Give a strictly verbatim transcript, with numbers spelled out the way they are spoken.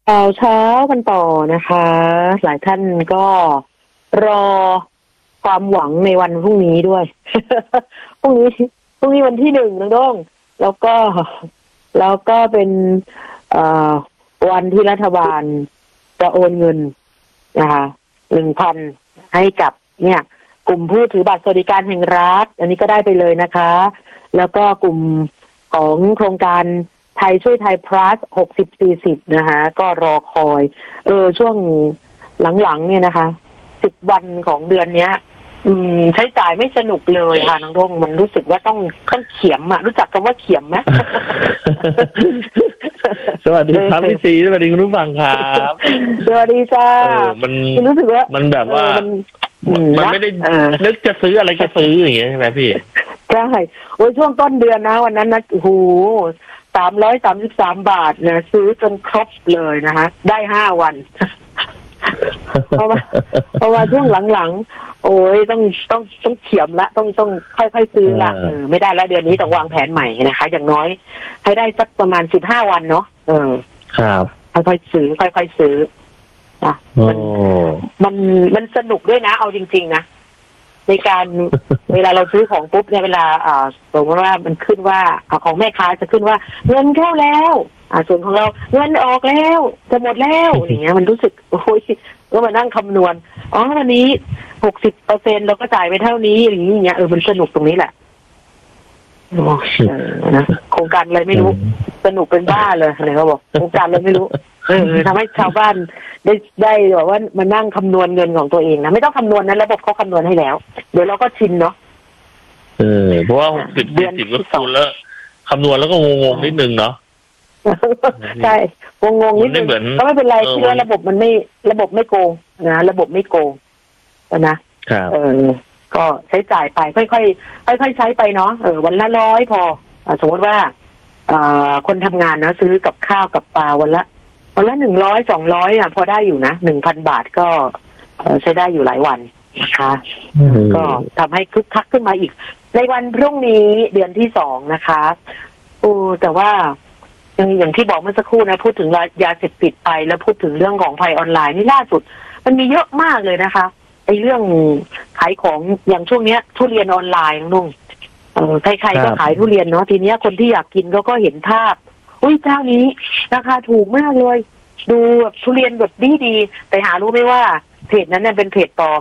ข่าวเช้ากันต่อนะคะ หลายท่านก็รอความหวังในวันพรุ่งนี้ด้วย พรุ่งนี้พรุ่งนี้วันที่หนึ่งนะน้องแล้วก็แล้วก็เป็นวันที่รัฐบาลจะโอนเงินนะคะหนึ่งพันให้กับเนี่ยกลุ่มผู้ถือบัตรสวัสดิการแห่งรัฐอันนี้ก็ได้ไปเลยนะคะ แล้วก็กลุ่มของโครงการไทยช่วยไทย plus หกสิบ สี่สิบนะคะก็รอคอยเออช่วงหลังๆเนี่ยนะคะสิบวันของเดือนเนี้ยอืมใช้จ่ายไม่สนุกเลยค่ะน้องท่งมันรู้สึกว่าต้องต้องเขียมอะรู้จักคำว่าเขียมไหมสวัสดีครับพี่ซีสวัสดีคุณผู้ฟังครับสวัสดีจ้ามันรู้สึกว่ามันแบบว่ามันไม่ได้นึกจะซื้ออะไรก็ซื้ออย่างเงี้ยใช่ไหมพี่ใช่โอ้ยช่วงต้นเดือนนะวันนั้นนะโอ้โหสามร้อยสามสิบสามบาทนะซื้อจนครบเลยนะคะได้ห้าวันเพราะว่าเพราะว่าช่วงหลังๆโอ้ยต้องต้องต้องเขียมละต้องต้องค่อยๆซื้อละเออไม่ได้แล้วเดือนนี้ต้องวางแผนใหม่นะคะอย่างน้อยให้ได้สักประมาณสิบห้าวันเนาะเออครับค่อยๆซื้อค่อยๆซื้ออ่ะมันมันมันสนุกด้วยนะเอาจริงๆนะในการเวลาเราซื้อของปุ๊บเนี่ยเวลาอ่าสมมติว่ามันขึ้นว่าของแม่ค้าจะขึ้นว่าเงินเข้าแล้วอ่าส่วนของเราเงินออกแล้วจะหมดแล้วอย่างเงี้ยมันรู้สึกโอ้ยก็มานั่งคำนวณอ๋อวันนี้หกสิบเปอร์เซ็นต์เราก็จ่ายไปเท่านี้อย่างเงี้ยเออมันสนุกตรงนี้แหละนะโครงการอะไรไม่รู้สนุกเป็นบ้าเลยอะไรเขาบอกโครงการอะไรไม่รู้เออทำให้ชาวบ้านได้ได้แบบว่ามานั่งคำนวณเงินของตัวเองนะไม่ต้องคำนวณนะระบบเขาคำนวณให้แล้วเดี๋ยวเราก็ชินเนาะเออเพราะว่าหกสิบเดือนสิบก็คูณแล้วคำนวณแล้วก็งงๆนิดนึงเนาะใช่งงๆนิดนึงก็ไม่เป็นไรที่ว่าระบบมันไม่ระบบไม่โกงนะระบบไม่โกงนะเออก็ใช้จ่ายไปค่อยๆค่อยๆใช้ไปเนาะเออวันละร้อยพอสมมติว่าคนทำงานนะซื้อกับข้าวกับปลาวันละวันละหนึ่งร้อยสองร้อยอ่ะพอได้อยู่นะหนึ่งพันบาทก็ใช้ได้อยู่หลายวันนะคะก็ทำให้คึกคักขึ้นมาอีกในวันพรุ่งนี้เดือนที่สองนะคะโอ้แต่ว่าอย่างอย่างที่บอกเมื่อสักครู่นะพูดถึงยาเสพติดไปแล้วพูดถึงเรื่องของภัยออนไลน์นี่ล่าสุดมันมีเยอะมากเลยนะคะไอ้เรื่องขายของอย่างช่วงเนี้ยทุเรียนออนไลน์นุ่งเออใครๆก็ขายทุเรียนเนาะทีเนี้ยคนที่อยากกินก็ก็เห็นภาพอุ้ยเจ้านี้ราคาถูกมากเลยดูแบบทุเรียนแบบดีดีแต่หารู้ไหมว่าเพจนั้นเนี่ยเป็นเพจปลอม